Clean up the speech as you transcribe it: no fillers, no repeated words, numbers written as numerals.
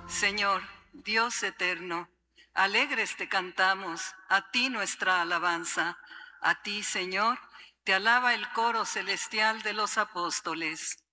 Señor, Dios eterno, alegres te cantamos, a ti nuestra alabanza. A ti, Señor, te alaba el coro celestial de los apóstoles.